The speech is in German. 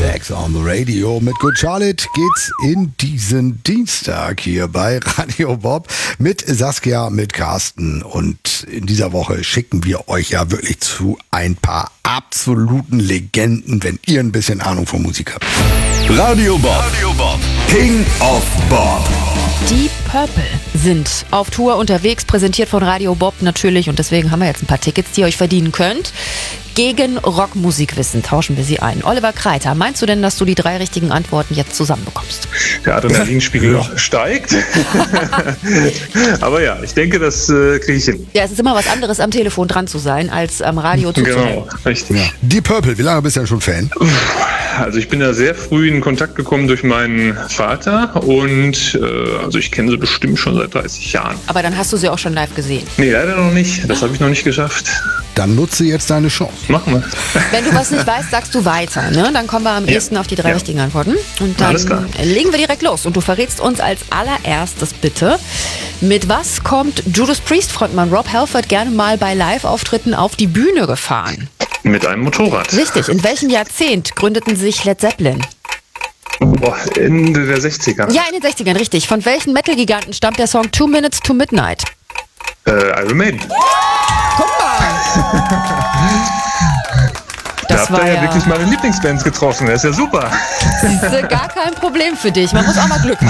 Sex on the Radio. Mit Good Charlotte geht's in diesen Dienstag hier bei Radio Bob mit Saskia, mit Carsten. Und in dieser Woche schicken wir euch ja wirklich zu ein paar absoluten Legenden, wenn ihr ein bisschen Ahnung von Musik habt. Radio Bob. King of Bob. Die Purple sind auf Tour unterwegs, präsentiert von Radio Bob natürlich. Und deswegen haben wir jetzt ein paar Tickets, die ihr euch verdienen könnt. Gegen Rockmusikwissen tauschen wir sie ein. Oliver Kreiter, meinst du denn, dass du die 3 richtigen Antworten jetzt zusammenbekommst? Der Adrenalinspiegel steigt. Aber ja, ich denke, das kriege ich hin. Ja, es ist immer was anderes, am Telefon dran zu sein, als am Radio zuzuhören. Genau, richtig. Ja. Die Purple, wie lange bist du denn schon Fan? Also ich bin da sehr früh in Kontakt gekommen durch meinen Vater und also ich kenne sie bestimmt schon seit 30 Jahren. Aber dann hast du sie auch schon live gesehen. Nee, leider noch nicht. Das habe ich noch nicht geschafft. Dann nutze jetzt deine Chance. Machen wir. Wenn du was nicht weißt, sagst du weiter. Ne? Dann kommen wir am ehesten auf die 3 richtigen Antworten. Und dann Alles klar. legen wir direkt los. Und du verrätst uns als allererstes bitte, mit was kommt Judas Priest Frontmann Rob Halford gerne mal bei Live-Auftritten auf die Bühne gefahren? Mit einem Motorrad. Richtig. In welchem Jahrzehnt gründeten sich Led Zeppelin? Boah, Ende der 60er. Ja, in den 60ern, richtig. Von welchen Metal-Giganten stammt der Song 2 Minutes to Midnight? Iron Maiden. Guck mal! Da habt ihr ja wirklich meine Lieblingsbands getroffen. Das ist ja super. Siehste, gar kein Problem für dich. Man muss auch mal Glück haben.